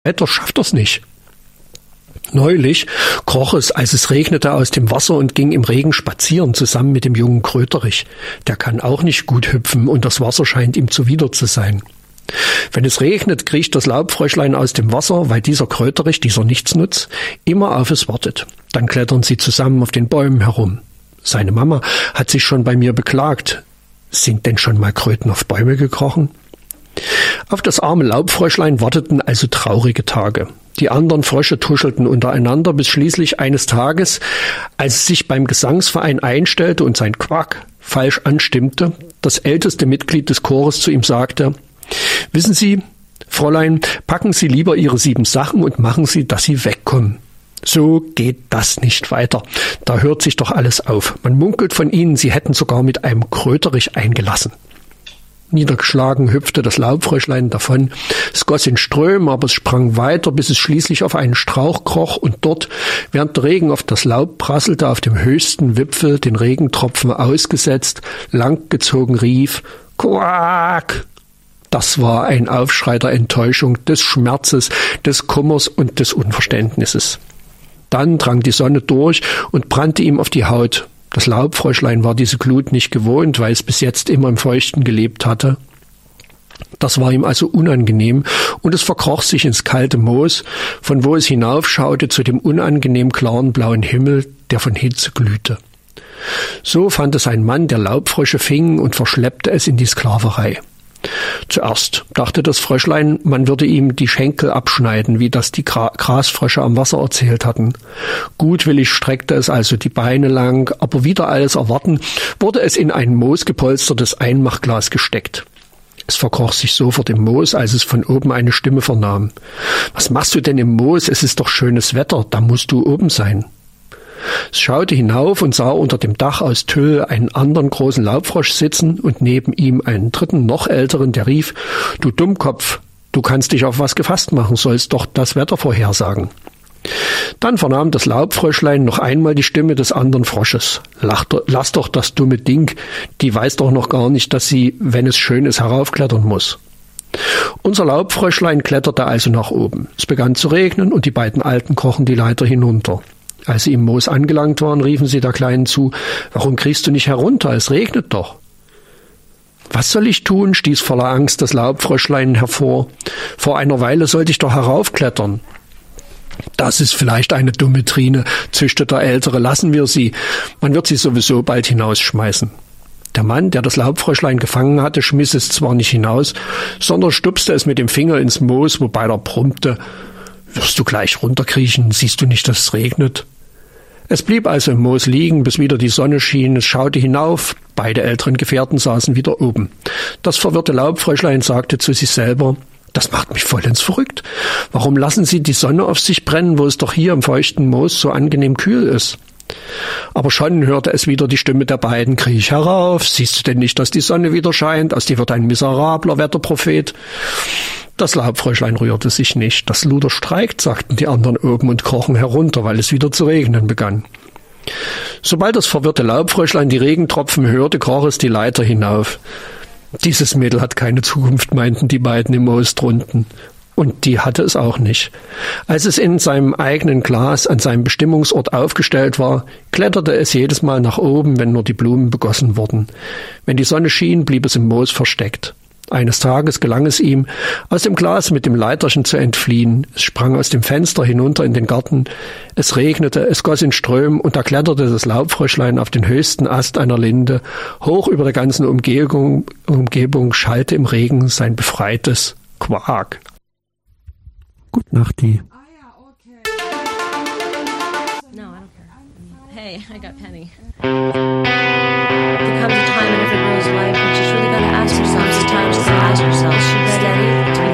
weiter, schafft er's nicht. Neulich kroch es, als es regnete, aus dem Wasser und ging im Regen spazieren, zusammen mit dem jungen Kröterich. Der kann auch nicht gut hüpfen und das Wasser scheint ihm zuwider zu sein. Wenn es regnet, kriecht das Laubfröschlein aus dem Wasser, weil dieser Kröterich, dieser Nichtsnutz, immer auf es wartet. Dann klettern sie zusammen auf den Bäumen herum. Seine Mama hat sich schon bei mir beklagt. Sind denn schon mal Kröten auf Bäume gekrochen? Auf das arme Laubfröschlein warteten also traurige Tage. Die anderen Frösche tuschelten untereinander, bis schließlich eines Tages, als es sich beim Gesangsverein einstellte und sein Quack falsch anstimmte, das älteste Mitglied des Chores zu ihm sagte: »Wissen Sie, Fräulein, packen Sie lieber Ihre 7 Sachen und machen Sie, dass Sie wegkommen. So geht das nicht weiter. Da hört sich doch alles auf. Man munkelt von Ihnen, Sie hätten sogar mit einem Kröterich eingelassen.« Niedergeschlagen hüpfte das Laubfröschlein davon. Es goss in Strömen, aber es sprang weiter, bis es schließlich auf einen Strauch kroch und dort, während der Regen auf das Laub prasselte, auf dem höchsten Wipfel, den Regentropfen ausgesetzt, langgezogen rief: »Quack!« Das war ein Aufschrei der Enttäuschung, des Schmerzes, des Kummers und des Unverständnisses. Dann drang die Sonne durch und brannte ihm auf die Haut. Das Laubfröschlein war diese Glut nicht gewohnt, weil es bis jetzt immer im Feuchten gelebt hatte. Das war ihm also unangenehm, und es verkroch sich ins kalte Moos, von wo es hinaufschaute zu dem unangenehm klaren blauen Himmel, der von Hitze glühte. So fand es ein Mann, der Laubfrösche fing und verschleppte es in die Sklaverei. Zuerst dachte das Fröschlein, man würde ihm die Schenkel abschneiden, wie das die Grasfrösche am Wasser erzählt hatten. Gutwillig streckte es also die Beine lang, aber wider alles Erwarten wurde es in ein moosgepolstertes Einmachglas gesteckt. Es verkroch sich sofort im Moos, als es von oben eine Stimme vernahm. »Was machst du denn im Moos? Es ist doch schönes Wetter, da musst du oben sein.« Es schaute hinauf und sah unter dem Dach aus Tüll einen anderen großen Laubfrosch sitzen und neben ihm einen dritten, noch älteren, der rief: »Du Dummkopf, du kannst dich auf was gefasst machen, sollst doch das Wetter vorhersagen.« Dann vernahm das Laubfröschlein noch einmal die Stimme des anderen Frosches. »Lass doch das dumme Ding, die weiß doch noch gar nicht, dass sie, wenn es schön ist, heraufklettern muss.« Unser Laubfröschlein kletterte also nach oben. Es begann zu regnen und die beiden Alten krochen die Leiter hinunter. Als sie im Moos angelangt waren, riefen sie der Kleinen zu: »Warum kriechst du nicht herunter? Es regnet doch.« »Was soll ich tun?« stieß voller Angst das Laubfröschlein hervor. »Vor einer Weile sollte ich doch heraufklettern.« »Das ist vielleicht eine dumme Trine«, zischte der Ältere. »Lassen wir sie. Man wird sie sowieso bald hinausschmeißen.« Der Mann, der das Laubfröschlein gefangen hatte, schmiss es zwar nicht hinaus, sondern stupste es mit dem Finger ins Moos, wobei er brummte: »Wirst du gleich runterkriechen? Siehst du nicht, dass es regnet?« Es blieb also im Moos liegen, bis wieder die Sonne schien. Es schaute hinauf. Beide älteren Gefährten saßen wieder oben. Das verwirrte Laubfröschlein sagte zu sich selber: »Das macht mich vollends verrückt. Warum lassen Sie die Sonne auf sich brennen, wo es doch hier im feuchten Moos so angenehm kühl ist?« Aber schon hörte es wieder die Stimme der beiden: »Kriech herauf, siehst du denn nicht, dass die Sonne wieder scheint? Aus dir wird ein miserabler Wetterprophet.« Das Laubfröschlein rührte sich nicht. »Das Luder streikt«, sagten die anderen oben und krochen herunter, weil es wieder zu regnen begann. Sobald das verwirrte Laubfröschlein die Regentropfen hörte, kroch es die Leiter hinauf. »Dieses Mädel hat keine Zukunft«, meinten die beiden im Moos drunten. Und die hatte es auch nicht. Als es in seinem eigenen Glas an seinem Bestimmungsort aufgestellt war, kletterte es jedes Mal nach oben, wenn nur die Blumen begossen wurden. Wenn die Sonne schien, blieb es im Moos versteckt. Eines Tages gelang es ihm, aus dem Glas mit dem Leiterchen zu entfliehen. Es sprang aus dem Fenster hinunter in den Garten. Es regnete, es goss in Strömen, und da kletterte das Laubfröschlein auf den höchsten Ast einer Linde. Hoch über der ganzen Umgebung schallte im Regen sein befreites Quak. Gute Nacht, die. No, I don't care. Hey, I got Penny. There comes a time in every girl's life when she's really got to ask herself, sometimes to ask herself, is she steady?